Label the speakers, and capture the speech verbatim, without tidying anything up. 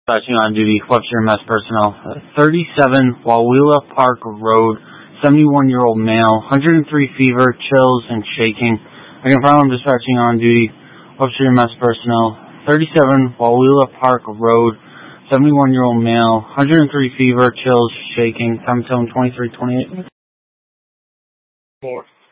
Speaker 1: Dispatching on duty, Webster M S personnel. thirty-seven Wawila Park Road, seventy-one-year-old male, one hundred three fever, chills, and shaking. I confirm I'm dispatching on duty, Webster M S personnel. thirty-seven Wawila Park Road, seventy-one-year-old male, one hundred three fever, chills, shaking. Time zone twenty-three twenty-eight.
Speaker 2: Four.